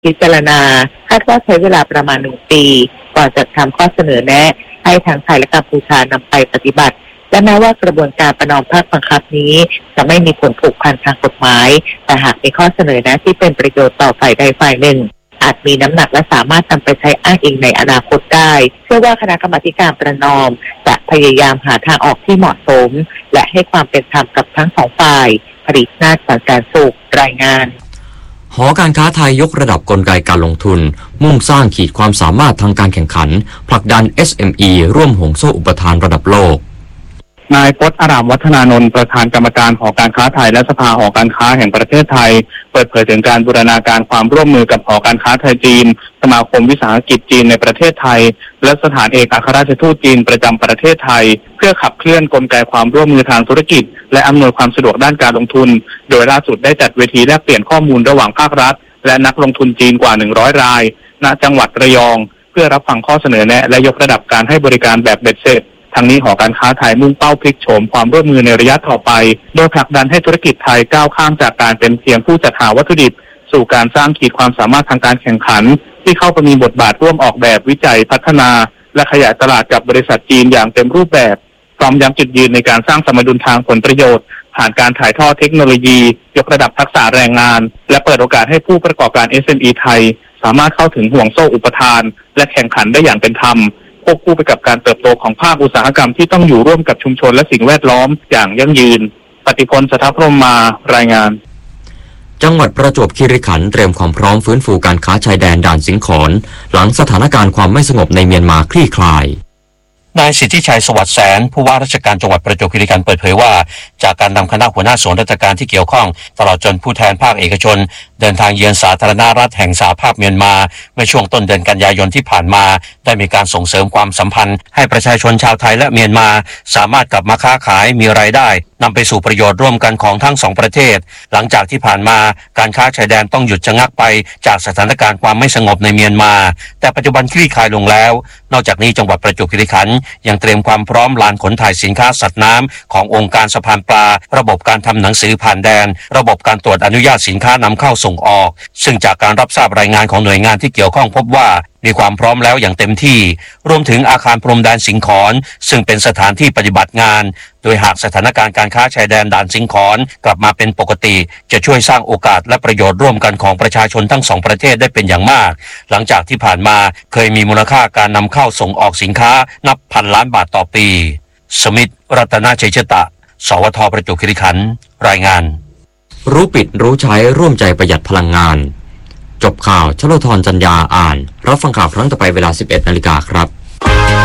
พิจารณาคาดว่าใช้เวลาประมาณ1 ปีก่อนจะทำข้อเสนอแนะให้ทางไทยและกัมพูชานำไปปฏิบัติและแม้ว่ากระบวนการประนอมภาคบังคับนี้จะไม่มีผลผูกพันทางกฎหมายแต่หากมีข้อเสนอแนะที่เป็นประโยชน์ต่อฝ่ายใดฝ่ายหนึ่งอาจมีน้ำหนักและสามารถนำไปใช้อ้างอิงในอนาคตได้เชื่อว่าคณะกรรมาการประนอมจะพยายามหาทางออกที่เหมาะสมและให้ความเป็นธรรมกับทั้งสองฝ่ายผลิตนาฏสังการสุขรายงานหอการค้าไทยยกระดับกลไกการลงทุนมุ่งสร้างขีดความสามารถทางการแข่งขันผลักดัน SME ร่วมห่วงโซ่อุปทานระดับโลกนายพจน์อารามวัฒนานนท์ประธานกรรมการหอการค้าไทยและสภาหอการค้าแห่งประเทศไทยเปิดเผยถึงการบูรณาการความร่วมมือกับหอการค้าไทยจีนสมาคมวิสาหกิจจีนในประเทศไทยและสถานเอกอัครราชทูตจีนประจำประเทศไทยเพื่อขับเคลื่อนกลไกความร่วมมือทางธุรกิจและอำนวยความสะดวกด้านการลงทุนโดยล่าสุดได้จัดเวทีแลกเปลี่ยนข้อมูลระหว่างภาครัฐและนักลงทุนจีนกว่า100 รายณจังหวัดระยองเพื่อรับฟังข้อเสนอแนะและยกระดับการให้บริการแบบเบ็ดเสร็จทั้งนี้หอการค้าไทยมุ่งเป้าพลิกโฉมความร่วมมือในระยะต่อไปโดยผลักดันให้ธุรกิจไทยก้าวข้ามจากการเป็นเพียงผู้จัดหาวัตถุดิบสู่การสร้างขีดความสามารถทางการแข่งขันที่เข้าไปมีบทบาทร่วมออกแบบวิจัยพัฒนาและขยายตลาดกับบริษัทจีนอย่างเต็มรูปแบบพร้อมย้ำจุดยืนในการสร้างสมดุลทางผลประโยชน์ผ่านการถ่ายทอดเทคโนโลยียกระดับทักษะแรงงานและเปิดโอกาสให้ผู้ประกอบการ SME ไทยสามารถเข้าถึงห่วงโซ่อุปทานและแข่งขันได้อย่างเป็นธรรมควบคู่ไปกับการเติบโตของภาคอุตสาหกรรมที่ต้องอยู่ร่วมกับชุมชนและสิ่งแวดล้อมอย่างยั่งยืนปฏิพล สถาพรหมารายงานจังหวัดประจวบคีรีขันธ์เตรียมความพร้อมฟื้นฟูการค้าชายแดนด่านสิงขรหลังสถานการณ์ความไม่สงบในเมียนมาคลี่คลายนายสิทธิชัยสวัสดิ์แสนผู้ว่าราชการจังหวัดประจวบคีรีขันธ์เปิดเผยว่าจากการนำคณะหัวหน้าส่วนราชการที่เกี่ยวข้องตลอดจนผู้แทนภาคเอกชนเดินทางเยือนสาธารณรัฐแห่งสหภาพเมียนมาเมื่อช่วงต้นเดือนกันยายนที่ผ่านมาได้มีการส่งเสริมความสัมพันธ์ให้ประชาชนชาวไทยและเมียนมาสามารถกลับมาค้าขายมีรายได้นำไปสู่ประโยชน์ร่วมกันของทั้งสองประเทศหลังจากที่ผ่านมาการค้าชายแดนต้องหยุดชะงักไปจากสถานการณ์ความไม่สงบในเมียนมาแต่ปัจจุบันคลี่คลายลงแล้วนอกจากนี้จังหวัดประจวบคีรีขันธ์ยังเตรียมความพร้อมลานขนถ่ายสินค้าสัตว์น้ำขององค์การสะพานปลาระบบการทำหนังสือผ่านแดนระบบการตรวจอนุญาตสินค้านำเข้าส่งออกซึ่งจากการรับทราบรายงานของหน่วยงานที่เกี่ยวข้องพบว่ามีความพร้อมแล้วอย่างเต็มที่รวมถึงอาคารพรมแดนสิงขรซึ่งเป็นสถานที่ปฏิบัติงานโดยหากสถานการณ์การค้าชายแดนด่านสิงขรกลับมาเป็นปกติจะช่วยสร้างโอกาสและประโยชน์ร่วมกันของประชาชนทั้งสองประเทศได้เป็นอย่างมากหลังจากที่ผ่านมาเคยมีมูลค่าการนำเข้าส่งออกสินค้านับพันล้านบาทต่อปีสมิทธิ์ รัตนชัยชตะสวท.ประจวบคีรีขันธ์รายงานรู้ปิดรู้ใช้ร่วมใจประหยัดพลังงานจบข่าวชโลธรจัญญาอ่านรับฟังข่าวครั้งต่อไปเวลา 11 นาฬิกาครับ